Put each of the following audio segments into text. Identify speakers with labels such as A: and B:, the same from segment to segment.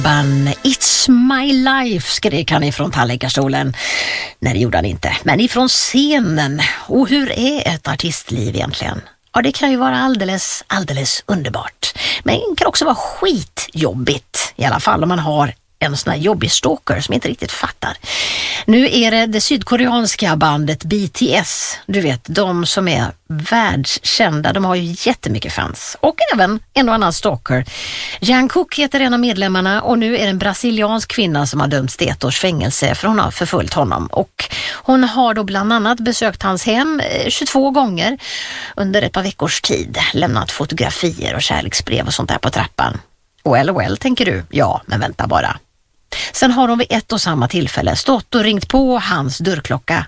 A: It's my life, skrek han ifrån tandläkarstolen. Nej, det gjorde han inte, men ifrån scenen. Och hur är ett artistliv egentligen? Ja, det kan ju vara alldeles underbart. Men det kan också vara skitjobbigt, i alla fall om man har en sån här jobbig stalker som inte riktigt fattar. Nu är det sydkoreanska bandet BTS. Du vet, de som är världskända. De har ju jättemycket fans. Och även en och annan stalker. Jungkook heter en av medlemmarna och nu är det en brasiliansk kvinna som har dömts till 1 års fängelse för hon har förföljt honom. Och hon har då bland annat besökt hans hem 22 gånger under ett par veckors tid. Lämnat fotografier och kärleksbrev och sånt där på trappan. Well, tänker du? Ja, men vänta bara. Sen har de vid ett och samma tillfälle stått och ringt på hans dörrklocka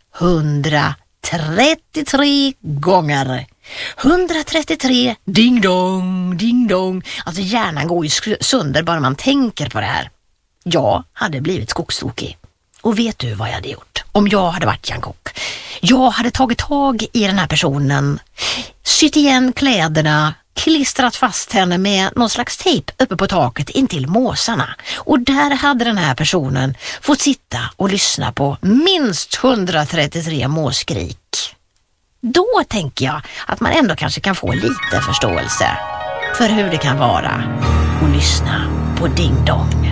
A: 133 gånger. 133 ding dong, ding dong. Alltså hjärnan går ju sönder bara man tänker på det här. Jag hade blivit skogstokig. Och vet du vad jag hade gjort? Om jag hade varit Jungkook. Jag hade tagit tag i den här personen, sytt igen kläderna, klistrat fast henne med någon slags tejp uppe på taket intill måsarna. Och där hade den här personen fått sitta och lyssna på minst 133 måskrik. Då tänker jag att man ändå kanske kan få lite förståelse för hur det kan vara att lyssna på ding dong.